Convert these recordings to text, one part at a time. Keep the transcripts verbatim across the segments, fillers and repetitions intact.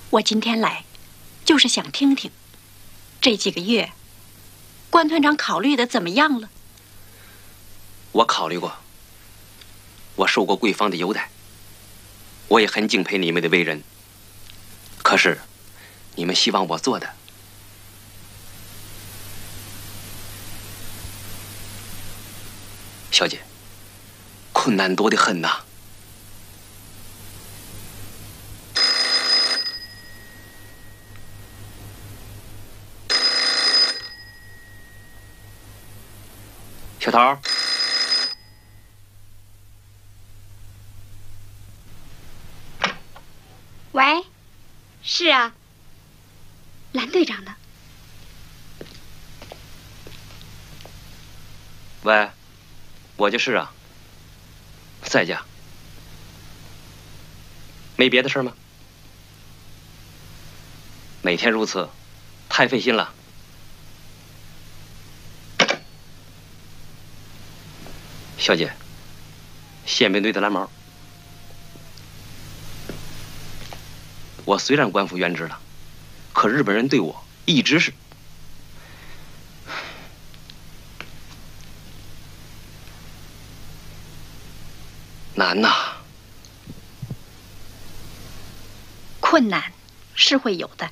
我今天来，就是想听听，这几个月，关团长考虑的怎么样了？ 我考虑过，我受过贵方的优待，我也很敬佩你们的为人。可是，你们希望我做的，小姐，困难多得很呐。小桃， 喂，是啊，蓝队长的。 喂，我就是啊，在家。没别的事吗？每天如此，太费心了。小姐，宪兵队的蓝毛，我虽然官复原职了，可日本人对我一直是难呐。 困难是会有的，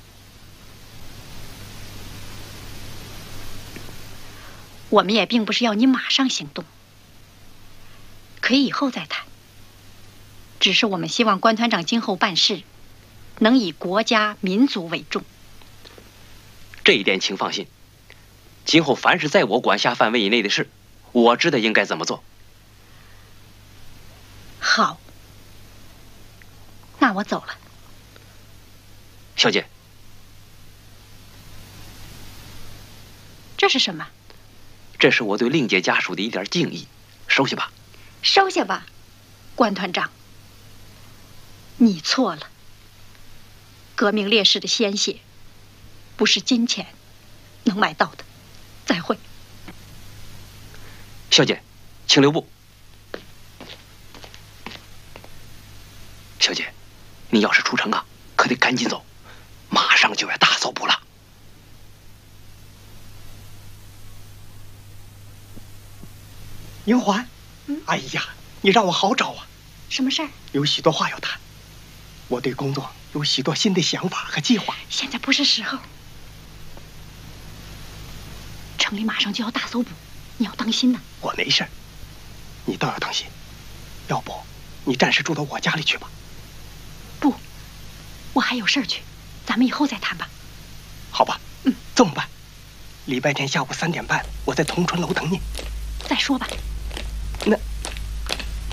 我们也并不是要你马上行动。可以以后再谈。只是我们希望关团长今后办事，能以国家民族为重。 这一点请放心，今后凡是在我管辖范围以内的事，我知道应该怎么做。 好，那我走了。 小姐， 这是什么？ 这是我对令姐家属的一点敬意，收下吧。 收下吧，关团长，你错了。革命烈士的鲜血，不是金钱能买到的。再会。 小姐，请留步。小姐，你要是出城啊，可得赶紧走，马上就要大搜捕了。 宁环，嗯，哎呀，你让我好找啊！ 什么事儿？ 有许多话要谈。我对工作有许多新的想法和计划。 现在不是时候。城里马上就要大搜捕，你要当心呐。 我没事，你倒要当心。要不，你暂时住到我家里去吧。 不，我还有事儿去，咱们以后再谈吧。 好吧，嗯，这么办。礼拜天下午三点半，我在同春楼等你。 再说吧。